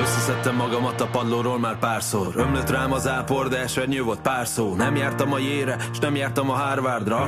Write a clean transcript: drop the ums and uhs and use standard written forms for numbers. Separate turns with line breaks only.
Összeszedtem magamat a padlóról már párszor. Ömlött rám az ápor, de esernyő volt pár szó. Nem jártam a Yale-re, s nem jártam a Harvardra.